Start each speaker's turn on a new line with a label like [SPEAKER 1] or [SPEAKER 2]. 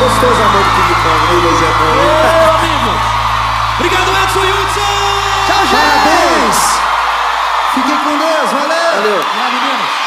[SPEAKER 1] Gostoso amor do King Kong, né, Luiz?
[SPEAKER 2] Ô, amigos! Obrigado, Edson Hudson!
[SPEAKER 3] Tchau, gente! Fiquem com Deus, valeu!
[SPEAKER 1] Valeu!
[SPEAKER 2] Obrigado, meninos!